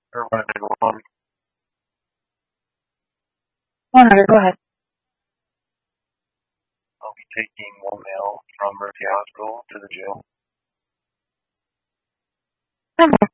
Or 191. 100, go ahead. I'll be taking one male from Murphy Hospital to the jail.